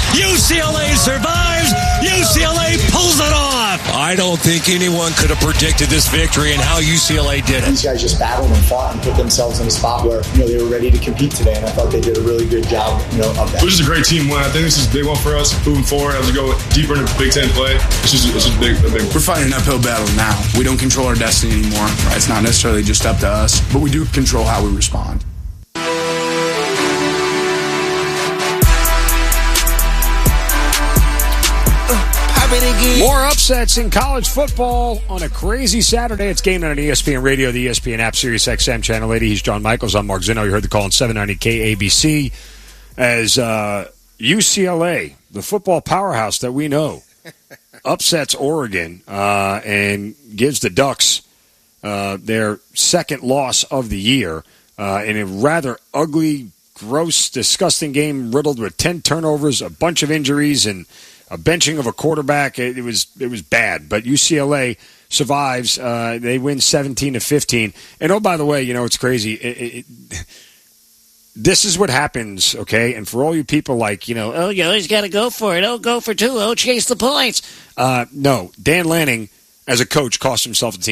UCLA survives. UCLA pulls it off. I don't think anyone could have predicted this victory and how UCLA did it. These guys just battled and fought and put themselves in a spot where they were ready to compete today, and I thought they did a really good job of that. This is a great team win. I think this is a big one for us moving forward as we go deeper into Big Ten play. It's just a big. We're fighting an uphill battle now. We don't control our destiny anymore. Right? It's not necessarily just up to us, but we do control how we respond. More upsets in college football on a crazy Saturday. It's Game Night on ESPN Radio, the ESPN app, Sirius XM Channel 80. He's John Michaels. I'm Mark Zinno. You heard the call on 790 KABC as UCLA, the football powerhouse that we know, upsets Oregon and gives the Ducks their second loss of the year in a rather ugly, gross, disgusting game riddled with 10 turnovers, a bunch of injuries, and a benching of a quarterback. It was bad, but UCLA survives. They win 17-15. And, oh, by the way, it's crazy. This is what happens, okay? And for all you people like, you always got to go for it. Oh, go for two. Oh, chase the points. No, Dan Lanning, as a coach, cost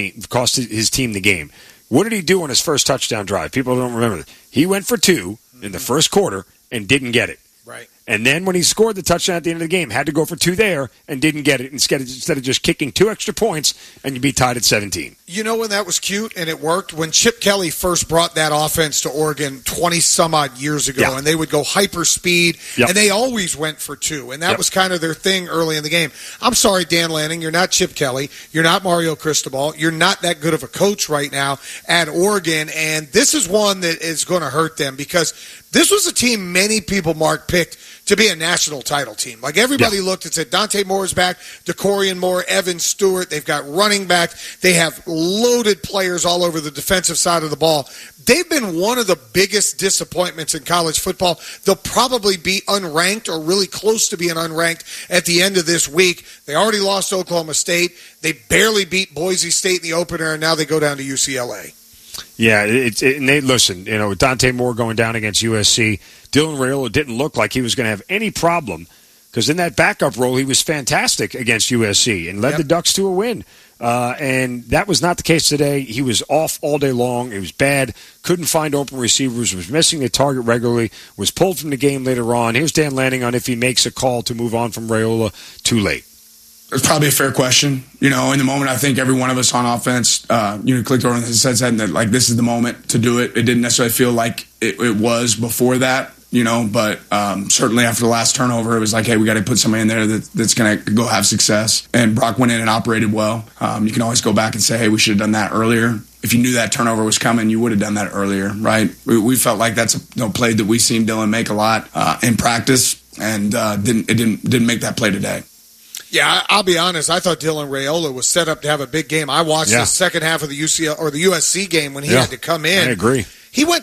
his team the game. What did he do on his first touchdown drive? People don't remember this. He went for two in the first quarter and didn't get it. Right. And then when he scored the touchdown at the end of the game, had to go for two there and didn't get it instead of just kicking 2 extra points and you'd be tied at 17. You know when that was cute and it worked? When Chip Kelly first brought that offense to Oregon 20-some-odd years ago, and they would go hyper speed, and they always went for two. And that was kind of their thing early in the game. I'm sorry, Dan Lanning, you're not Chip Kelly. You're not Mario Cristobal. You're not that good of a coach right now at Oregon. And this is one that is going to hurt them because this was a team many people, Mark, picked to be a national title team. Like everybody looked and said, Dante Moore's back, DeCorian Moore, Evan Stewart. They've got running back. They have loaded players all over the defensive side of the ball. They've been one of the biggest disappointments in college football. They'll probably be unranked or really close to being unranked at the end of this week. They already lost to Oklahoma State. They barely beat Boise State in the opener, and now they go down to UCLA. Yeah, and they listen. With Dante Moore going down against USC, Dylan Raiola didn't look like he was going to have any problem because in that backup role he was fantastic against USC and led the Ducks to a win. And that was not the case today. He was off all day long. It was bad. Couldn't find open receivers. Was missing the target regularly. Was pulled from the game later on. Here's Dan Lanning on if he makes a call to move on from Raiola too late. It's probably a fair question. In the moment, I think every one of us on offense, clicked over and said that, like, this is the moment to do it. It didn't necessarily feel like it was before that, but certainly after the last turnover, it was like, hey, we got to put somebody in there that's going to go have success. And Brock went in and operated well. You can always go back and say, hey, we should have done that earlier. If you knew that turnover was coming, you would have done that earlier, right? We felt like that's a play that we've seen Dylan make a lot in practice, and didn't make that play today. Yeah, I'll be honest. I thought Dylan Raiola was set up to have a big game. I watched the second half of the UCL or the USC game when he had to come in. I agree. He went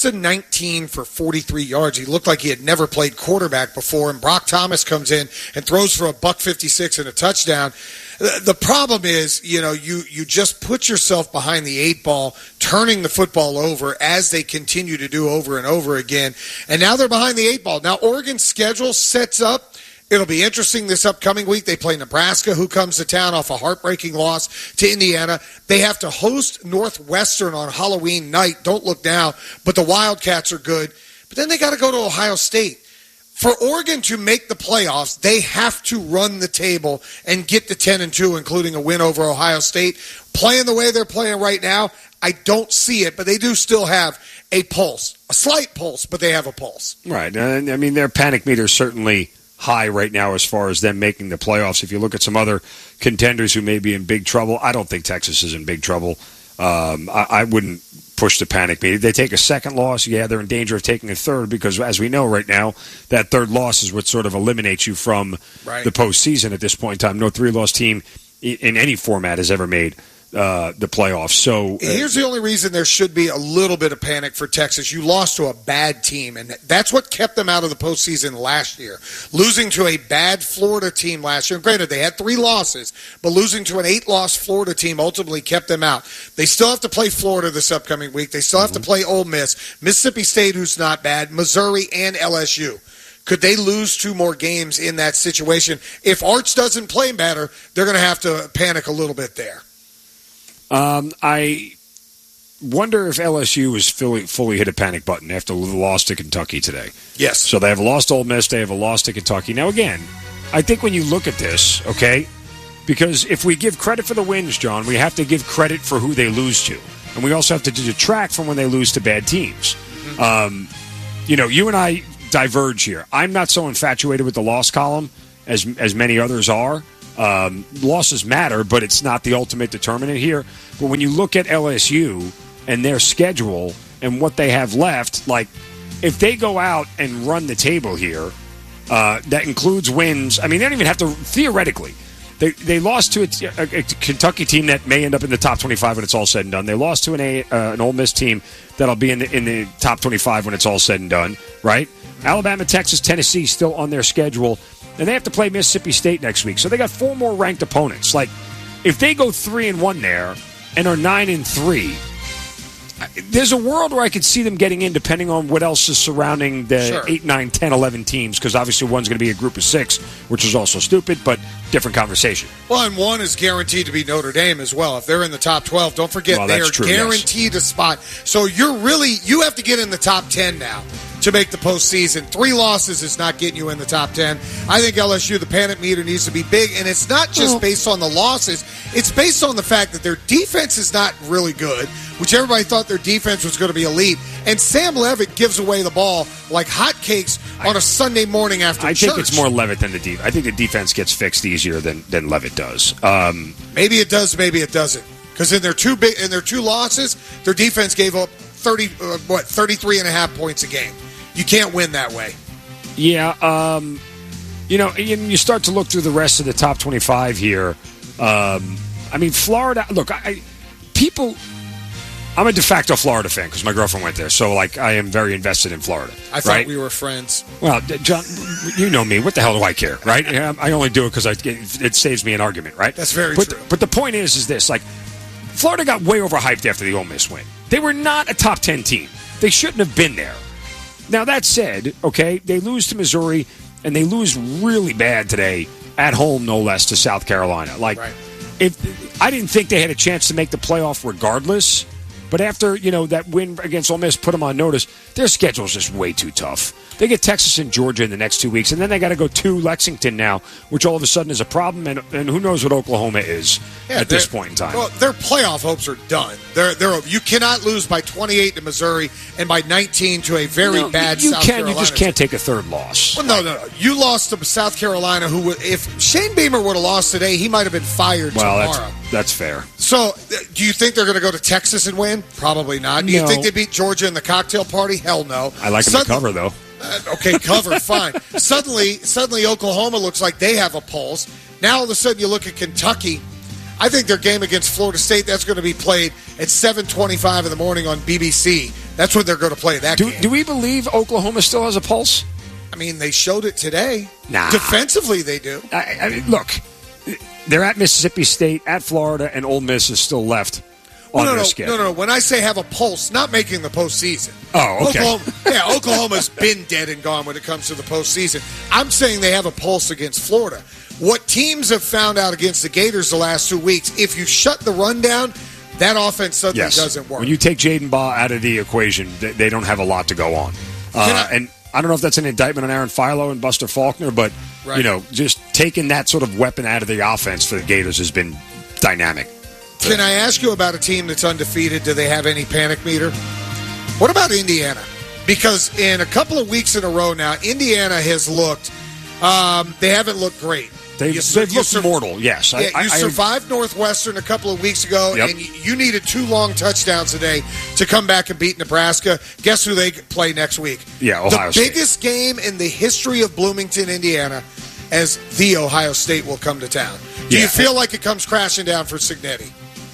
6-19 for 43 yards. He looked like he had never played quarterback before. And Brock Thomas comes in and throws for $156 and a touchdown. The problem is, you just put yourself behind the 8 ball, turning the football over as they continue to do over and over again. And now they're behind the 8 ball. Now Oregon's schedule sets up. It'll be interesting this upcoming week. They play Nebraska, who comes to town off a heartbreaking loss to Indiana. They have to host Northwestern on Halloween night. Don't look now, but the Wildcats are good. But then they got to go to Ohio State. For Oregon to make the playoffs, they have to run the table and get to 10-2, including a win over Ohio State. Playing the way they're playing right now, I don't see it, but they do still have a pulse, a slight pulse, but they have a pulse. Right. I mean, their panic meter is certainly high right now as far as them making the playoffs. If you look at some other contenders who may be in big trouble, I don't think Texas is in big trouble. I wouldn't push the panic meter. They take a second loss, they're in danger of taking a third because, as we know right now, that third loss is what sort of eliminates you from the postseason at this point in time. No 3-loss team in any format has ever made the playoffs. So here's the only reason there should be a little bit of panic for Texas. You lost to a bad team, and that's what kept them out of the postseason last year. Losing to a bad Florida team last year. And granted, they had 3 losses, but losing to an 8-loss Florida team ultimately kept them out. They still have to play Florida this upcoming week. They still have to play Ole Miss, Mississippi State, who's not bad, Missouri, and LSU. Could they lose 2 more games in that situation? If Arch doesn't play better, they're going to have to panic a little bit there. I wonder if LSU has fully hit a panic button after the loss to Kentucky today. Yes. So they have a loss to Ole Miss. They have a loss to Kentucky. Now, again, I think when you look at this, okay, because if we give credit for the wins, John, we have to give credit for who they lose to. And we also have to detract from when they lose to bad teams. You and I diverge here. I'm not so infatuated with the loss column as many others are. Losses matter, but it's not the ultimate determinant here. But when you look at LSU and their schedule and what they have left, like if they go out and run the table here, that includes wins. I mean, they don't even have to, theoretically. They lost to a Kentucky team that may end up in the top 25 when it's all said and done. They lost to an Ole Miss team that'll be in the top 25 when it's all said and done, right? Alabama, Texas, Tennessee still on their schedule. And they have to play Mississippi State next week. So they got 4 more ranked opponents. Like, if they go 3-1 there and are 9-3, there's a world where I could see them getting in depending on what else is surrounding the 8, 9, 10, 11 teams, because obviously one's going to be a group of 6, which is also stupid, but different conversation. Well, and one is guaranteed to be Notre Dame as well. If they're in the top 12, don't forget they are guaranteed a spot. So you have to get in the top 10 now to make the postseason. 3 losses is not getting you in the top 10. I think LSU, the panic meter needs to be big, and it's not just based on the losses. It's based on the fact that their defense is not really good, which everybody thought their defense was going to be elite. And Sam Levitt gives away the ball like hotcakes on a Sunday morning after church. I think it's more Levitt than the defense. I think the defense gets fixed easier than Levitt does. Maybe it does, maybe it doesn't. Because in their 2 losses, their defense gave up 33.5 points a game. You can't win that way. Yeah, you start to look through the rest of the top 25 here. I mean, Florida. Look, I'm a de facto Florida fan because my girlfriend went there, so I am very invested in Florida. I thought we were friends. Well, John, you know me. What the hell do I care, right? I only do it because it saves me an argument, right? That's very true. But the point is this: Florida got way overhyped after the Ole Miss win. They were not a top 10 team. They shouldn't have been there. Now, that said, okay, they lose to Missouri, and they lose really bad today at home, no less, to South Carolina. If I didn't think they had a chance to make the playoff regardless, but after, that win against Ole Miss put them on notice, their schedule is just way too tough. They get Texas and Georgia in the next 2 weeks, and then they got to go to Lexington now, which all of a sudden is a problem, and who knows what Oklahoma is at this point in time. Well, their playoff hopes are done. You cannot lose by 28 to Missouri and by 19 to a very bad South Carolina. You just can't take a third loss. Well, no. You lost to South Carolina, if Shane Beamer would have lost today, he might have been fired tomorrow. That's fair. So, do you think they're going to go to Texas and win? Probably not. Do you think they beat Georgia in the cocktail party? Hell no. I like them to cover, though. Okay, cover, fine. Suddenly, Oklahoma looks like they have a pulse. Now, all of a sudden, you look at Kentucky. I think their game against Florida State, that's going to be played at 7:25 in the morning on BBC. That's when they're going to play that game. Do we believe Oklahoma still has a pulse? I mean, they showed it today. Nah. Defensively, they do. I mean, look, they're at Mississippi State, at Florida, and Ole Miss is still left on their schedule. No. When I say have a pulse, not making the postseason. Oh, okay. Oklahoma's been dead and gone when it comes to the postseason. I'm saying they have a pulse against Florida. What teams have found out against the Gators the last 2 weeks, if you shut the run down, that offense suddenly doesn't work. When you take Jaden Baugh out of the equation, they don't have a lot to go on. And I don't know if that's an indictment on Aaron Philo and Buster Faulkner, but just taking that sort of weapon out of the offense for the Gators has been dynamic. Can I ask you about a team that's undefeated? Do they have any panic meter? What about Indiana? Because in a couple of weeks in a row now, Indiana has looked, they haven't looked great. They've looked mortal, yes. You survived Northwestern a couple of weeks ago, and you needed 2 long touchdowns today to come back and beat Nebraska. Guess who they play next week? Yeah, Ohio State. The biggest game in the history of Bloomington, Indiana, as the Ohio State will come to town. Do you feel like it comes crashing down for Cignetti?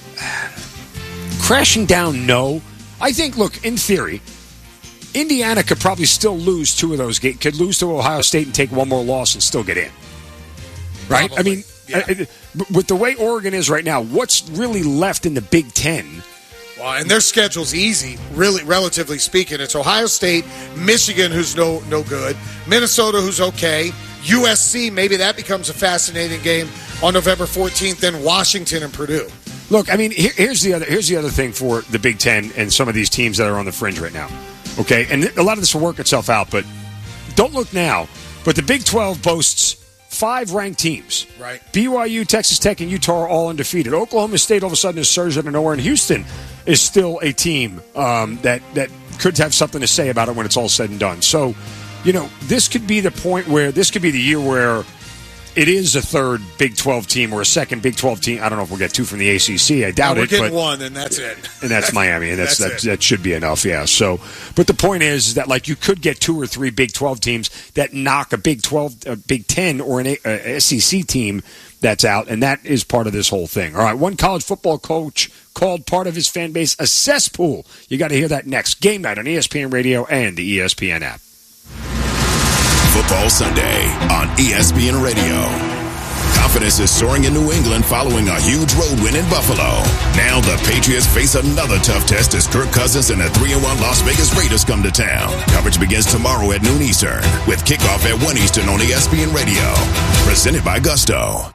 Crashing down, no. I think, look, in theory, Indiana could probably still lose 2 of those games. Could lose to Ohio State and take 1 more loss and still get in. Right? Probably. I mean, with the way Oregon is right now, what's really left in the Big Ten Well, and their schedule's easy, really, relatively speaking. It's Ohio State, Michigan, who's no good, Minnesota, who's okay, USC, maybe that becomes a fascinating game on November 14th, then Washington and Purdue. Look, I mean, here's the other thing for the Big Ten and some of these teams that are on the fringe right now. Okay, and a lot of this will work itself out, but don't look now. But the Big 12 boasts 5 ranked teams. Right. BYU, Texas Tech, and Utah are all undefeated. Oklahoma State all of a sudden is surged out of nowhere, and Houston is still a team that could have something to say about it when it's all said and done. So, this could be the point where this could be the year where it is a third Big 12 team or a second Big 12 team. I don't know if we'll get 2 from the ACC. I doubt it. We're getting 1, and that's it. And that's Miami, and that should be enough, yeah. So, but the point is that, like, you could get 2 or 3 Big 12 teams that knock a Big 12, a Big 10, or an SEC team that's out, and that is part of this whole thing. All right, one college football coach called part of his fan base a cesspool. You got to hear that next. Game night on ESPN Radio and the ESPN app. Football Sunday on ESPN Radio. Confidence is soaring in New England following a huge road win in Buffalo. Now the Patriots face another tough test as Kirk Cousins and the 3-1 Las Vegas Raiders come to town. Coverage begins tomorrow at noon Eastern with kickoff at 1 Eastern on ESPN Radio. Presented by Gusto.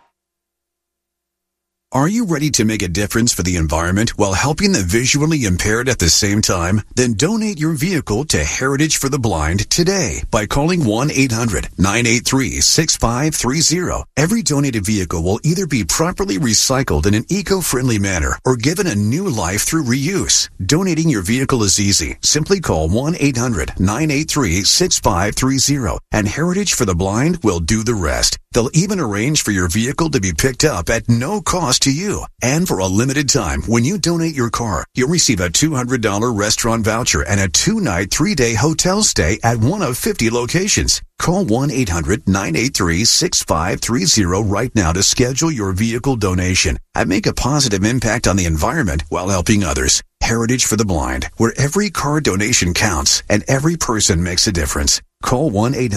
Are you ready to make a difference for the environment while helping the visually impaired at the same time? Then donate your vehicle to Heritage for the Blind today by calling 1-800-983-6530. Every donated vehicle will either be properly recycled in an eco-friendly manner or given a new life through reuse. Donating your vehicle is easy. Simply call 1-800-983-6530 and Heritage for the Blind will do the rest. They'll even arrange for your vehicle to be picked up at no cost to you. And for a limited time, when you donate your car, you'll receive a $200 restaurant voucher and a 2-night, 3-day hotel stay at one of 50 locations. Call 1-800-983-6530 right now to schedule your vehicle donation and make a positive impact on the environment while helping others. Heritage for the Blind, where every car donation counts and every person makes a difference. Call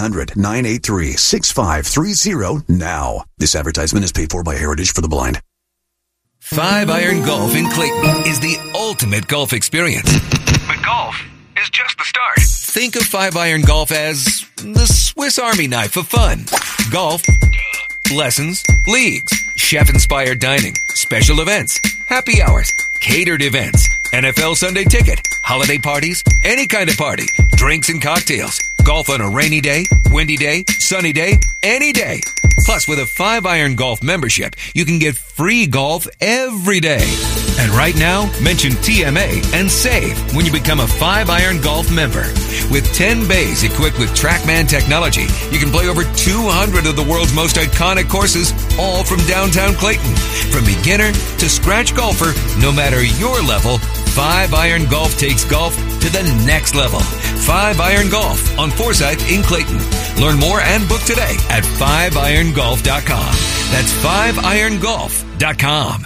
1-800-983-6530 now. This advertisement is paid for by Heritage for the Blind. 5-Iron Golf in Clayton is the ultimate golf experience. But golf is just the start. Think of 5-Iron Golf as the Swiss Army knife of fun. Golf, lessons, leagues, chef-inspired dining, special events, happy hours, catered events, NFL Sunday ticket, holiday parties, any kind of party, drinks and cocktails, golf on a rainy day, windy day, sunny day, any day. Plus, with a 5-Iron Golf membership, you can get free golf every day. And right now, mention TMA and save when you become a 5-Iron Golf member. With 10 bays equipped with TrackMan technology, you can play over 200 of the world's most iconic courses, all from downtown Clayton. From beginner to scratch golfer, no matter your level, 5-Iron Golf takes golf to the next level. 5-Iron Golf on Forsyth in Clayton. Learn more and book today at 5irongolf.com. That's 5irongolf.com.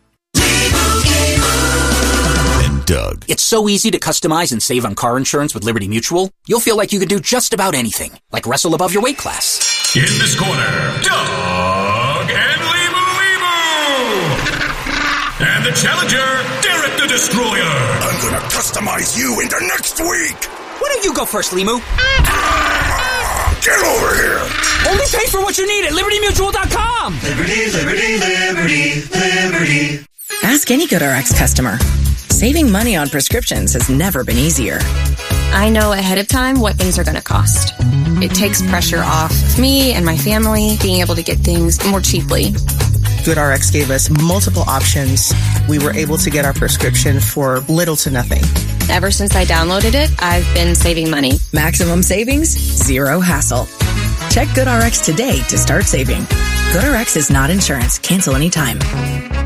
And Doug. It's so easy to customize and save on car insurance with Liberty Mutual. You'll feel like you can do just about anything, like wrestle above your weight class. In this corner, Doug and and the challenger, Derek the Destroyer. I'm gonna customize you into next week. Why don't you go first, Limu? Get over here. Only pay for what you need at LibertyMutual.com. Liberty, liberty, liberty, liberty. Ask any GoodRx customer. Saving money on prescriptions has never been easier. I know ahead of time what things are going to cost. It takes pressure off me and my family being able to get things more cheaply. GoodRx gave us multiple options. We were able to get our prescription for little to nothing. Ever since I downloaded it, I've been saving money. Maximum savings, zero hassle. Check GoodRx today to start saving. GoodRx is not insurance. Cancel anytime.